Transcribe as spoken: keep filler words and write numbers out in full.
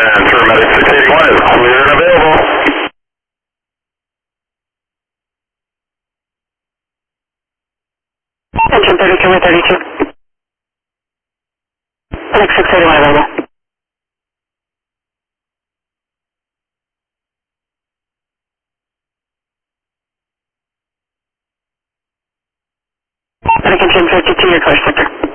and for Medic six eighty-one is clear and available. Engine thirty-two by thirty-two. Medic six eighty-one available. Medic engine fifty-two, your clear sector.